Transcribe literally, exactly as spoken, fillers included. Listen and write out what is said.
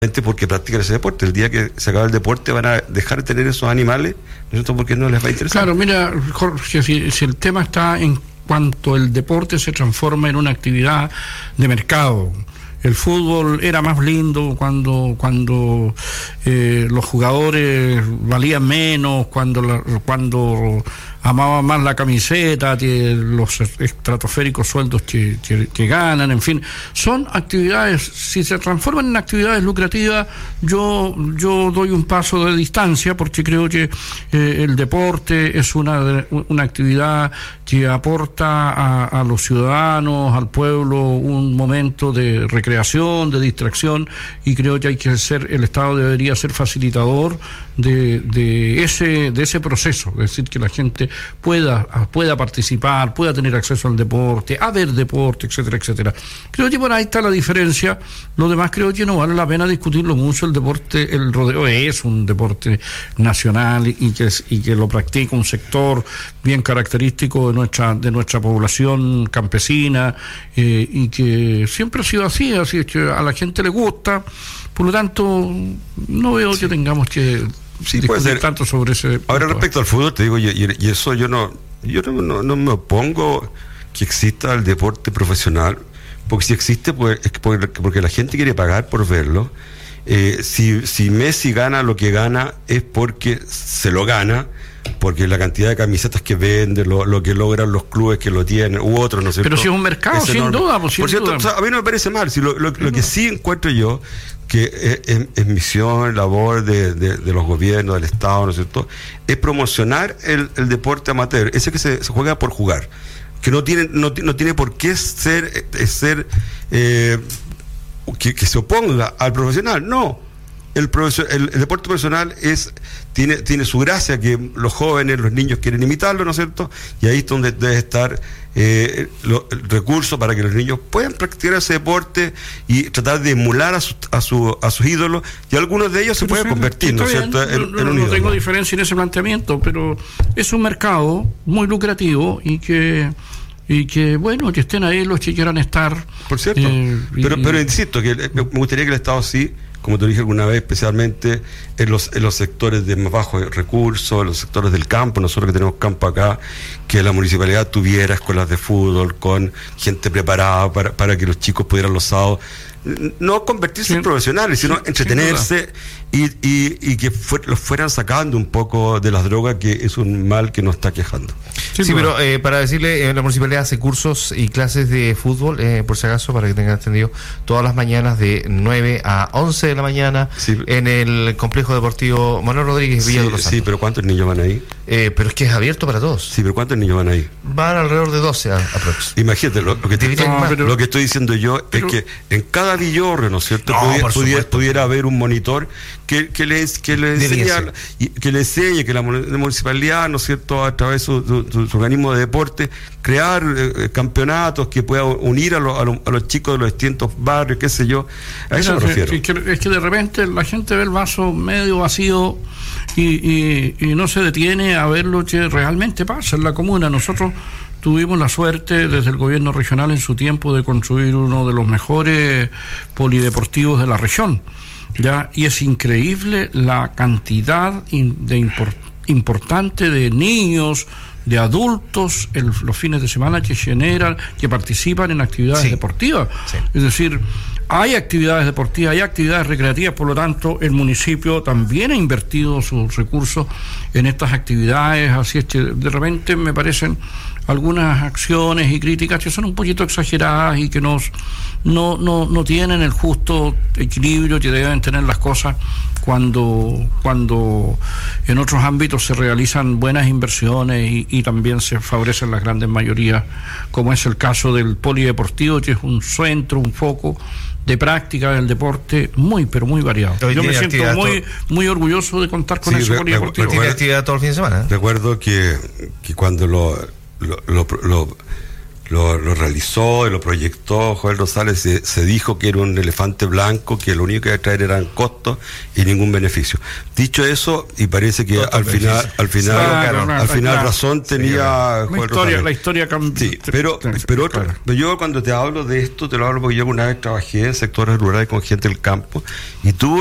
porque practican ese deporte. El día que se acabe el deporte van a dejar de tener esos animales, ¿no es cierto? Porque no les va a interesar. Claro, mira, Jorge, si, si el tema está en cuanto el deporte se transforma en una actividad de mercado. El fútbol era más lindo cuando cuando eh, los jugadores valían menos, cuando la, cuando amaban más la camiseta, los estratosféricos sueldos que, que, que ganan, en fin. Son actividades, si se transforman en actividades lucrativas, yo yo doy un paso de distancia, porque creo que eh, el deporte es una, una actividad que aporta a, a los ciudadanos, al pueblo, un momento de recreación, de distracción, y creo que hay que ser, el Estado debería ser facilitador de, de ese de ese proceso, es decir, que la gente pueda pueda participar, pueda tener acceso al deporte, a ver deporte, etcétera, etcétera. Creo que por ahí está la diferencia. Lo demás creo que no vale la pena discutirlo mucho. El deporte, el rodeo es un deporte nacional y que es, y que lo practica un sector bien característico de nuestra de nuestra población campesina, eh, y que siempre ha sido así, así es que a la gente le gusta. Por lo tanto, no veo sí. que tengamos que sí, discutir tanto sobre ese punto. Ahora, respecto al fútbol, te digo, y, y eso yo no yo no, no, no me opongo que exista el deporte profesional, porque si existe, pues es porque, porque la gente quiere pagar por verlo. Eh, si, si Messi gana lo que gana es porque se lo gana, porque la cantidad de camisetas que vende, lo, lo que logran los clubes que lo tienen, u otros, ¿no sé. Pero si es un mercado, es sin enorme. duda. Pues, sin por cierto, duda. O sea, a mí no me parece mal. Si lo, lo, lo que sí encuentro yo, que es, es, es misión, labor de, de, de los gobiernos, del Estado, ¿no es cierto?, es promocionar el, el deporte amateur, ese que se, se juega por jugar, que no tiene, no, no tiene por qué ser, ser eh, que, que se oponga al profesional, no. El, el, el deporte profesional es tiene tiene su gracia, que los jóvenes, los niños quieren imitarlo, ¿no es cierto? Y ahí es donde debe estar eh, lo, el recurso para que los niños puedan practicar ese deporte y tratar de emular a, su, a, su, a sus ídolos, y algunos de ellos se pueden convertir, ¿no es cierto?, en, no, en un no ídolo. tengo diferencia en ese planteamiento, pero es un mercado muy lucrativo y que y que bueno, que estén ahí los que quieran estar. Por cierto, eh, pero, y, pero insisto, que me gustaría que el Estado sí, como te dije alguna vez, especialmente en los, en los sectores de más bajos recursos, en los sectores del campo, nosotros que tenemos campo acá, que la municipalidad tuviera escuelas de fútbol con gente preparada para, para que los chicos pudieran los sábados no convertirse sí, en profesionales, sino sí, entretenerse y, y, y que fue, los fueran sacando un poco de las drogas, que es un mal que nos está quejando. Sí, sí, pero eh, para decirle, eh, la municipalidad hace cursos y clases de fútbol, eh, por si acaso, para que tengan entendido, todas las mañanas de nueve a once de la mañana, sí, en el complejo deportivo Manuel Rodríguez Villa sí, de los Santos. Sí, pero ¿cuántos niños van ahí? Eh, pero es que es abierto para todos. Sí, pero ¿cuántos niños van ahí? Van alrededor de doce aproximadamente. Imagínate, lo, lo, que te, no, pero, lo que estoy diciendo yo pero, es que en cada villorre, ¿no es cierto?, no, pudiera, pudiera, pudiera haber un monitor que, que le que le enseñe, que le enseñe que la, la municipalidad, ¿no es cierto?, a través de su, su, su organismo de deporte, crear eh, campeonatos que puedan unir a, lo, a, lo, a los chicos de los distintos barrios, qué sé yo. A eso me refiero. Es que, es que de repente la gente ve el vaso medio vacío y, y, y no se detiene a ver lo que realmente pasa en la comuna. Nosotros tuvimos la suerte desde el gobierno regional en su tiempo de construir uno de los mejores polideportivos de la región, ¿ya? Y es increíble la cantidad de import, importante de niños, de adultos, el, los fines de semana que generan, que participan en actividades sí. deportivas. Sí. Es decir, hay actividades deportivas, hay actividades recreativas, por lo tanto el municipio también ha invertido sus recursos en estas actividades, así es que de repente me parecen algunas acciones y críticas que son un poquito exageradas y que nos, no, no, no tienen el justo equilibrio que deben tener las cosas cuando, cuando en otros ámbitos se realizan buenas inversiones y, y también se favorecen las grandes mayorías, como es el caso del polideportivo, que es un centro, un foco de práctica del deporte muy, pero muy variado. Hoy Yo me siento muy, todo... muy orgulloso de contar con sí, ese polideportivo. ¿Tiene actividad todo el fin de semana? Recuerdo que, que cuando lo Lo, lo, lo, lo, lo realizó y lo proyectó Joel Rosales, se, se dijo que era un elefante blanco, que lo único que iba a traer eran costos y ningún beneficio. Dicho eso, y parece que al final, al final, claro, al final claro, razón tenía sí, Joel Rosales. La historia cambió. Sí, pero, pero, otro, claro. pero yo cuando te hablo de esto, te lo hablo porque yo una vez trabajé en sectores rurales con gente del campo y tuve